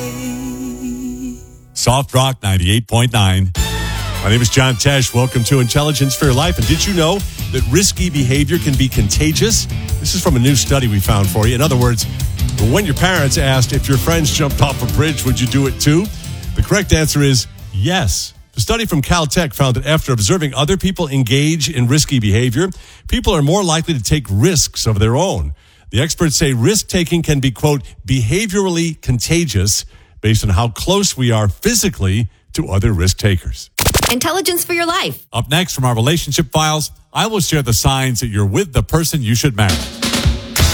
Soft Rock 98.9. My name is John Tesh. Welcome to Intelligence for Your Life. And did you know that risky behavior can be contagious? This is from a new study we found for you. In other words, when your parents asked if your friends jumped off a bridge, would you do it too? The correct answer is yes. The study from Caltech found that after observing other people engage in risky behavior, people are more likely to take risks of their own. The experts say risk-taking can be, quote, behaviorally contagious based on how close we are physically to other risk takers. Intelligence for Your Life. Up next from our relationship files, I will share the signs that you're with the person you should marry.